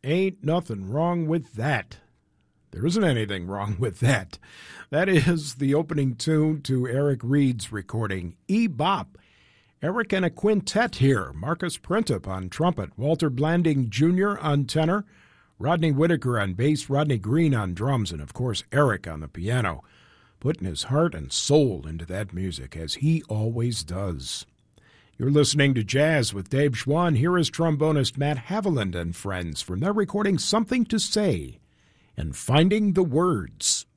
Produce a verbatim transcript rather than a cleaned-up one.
ain't nothing wrong with that. There isn't anything wrong with that. That is the opening tune to Eric Reed's recording, E-Bop. Eric and a quintet here, Marcus Printup on trumpet, Walter Blanding Junior on tenor, Rodney Whitaker on bass, Rodney Green on drums, and of course Eric on the piano, putting his heart and soul into that music, as he always does. You're listening to Jazz with Dave Schwann. Here is trombonist Matt Haviland and friends from their recording Something to Say and Finding the Words.